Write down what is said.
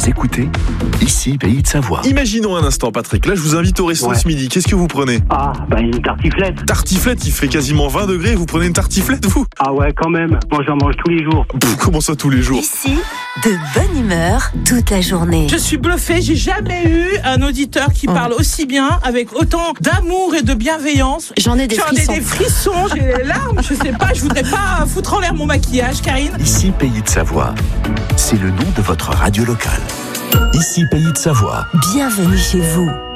Vous écoutez Ici, Pays de Savoie. Imaginons un instant, Patrick. Là, je vous invite au resto ce midi. Qu'est-ce que vous prenez ? Une tartiflette. Tartiflette, il fait quasiment 20 degrés. Vous prenez une tartiflette, vous ? Ah ouais, quand même. Moi, j'en mange tous les jours. Comment ça, tous les jours ? Ici, de bonne humeur toute la journée. Je suis bluffée, j'ai jamais eu un auditeur qui parle aussi bien, avec autant d'amour et de bienveillance. J'en ai des frissons. Des frissons, j'ai les larmes, je sais pas, je voudrais pas foutre en l'air mon maquillage, Karine. Ici, Pays de Savoie. C'est le nom de votre radio locale. Ici, Pays de Savoie. Bienvenue chez vous.